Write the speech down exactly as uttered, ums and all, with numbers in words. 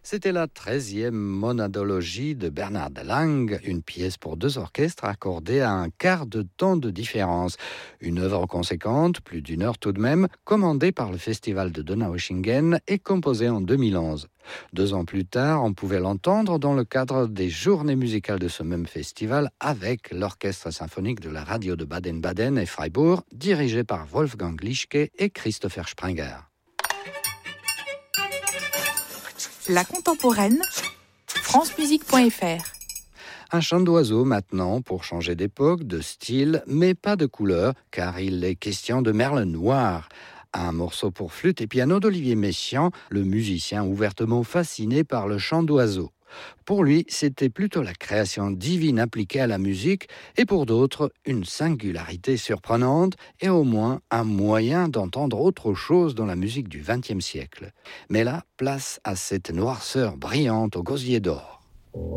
C'était la treizième monadologie de Bernard de Lange, une pièce pour deux orchestres accordée à un quart de temps de différence. Une œuvre conséquente, plus d'une heure tout de même, commandée par le festival de Donaueschingen et composée en deux mille onze. Deux ans plus tard, on pouvait l'entendre dans le cadre des journées musicales de ce même festival avec l'orchestre symphonique de la radio de Baden-Baden et Freiburg, dirigé par Wolfgang Lischke et Christopher Sprenger. La contemporaine, francemusique point f r. Un chant d'oiseau maintenant pour changer d'époque, de style, mais pas de couleur, car il est question de merle noir. Un morceau pour flûte et piano d'Olivier Messiaen, le musicien ouvertement fasciné par le chant d'oiseau. Pour lui, c'était plutôt la création divine appliquée à la musique, et pour d'autres, une singularité surprenante et au moins un moyen d'entendre autre chose dans la musique du vingtième siècle. Mais là, place à cette noirceur brillante au gosier d'or.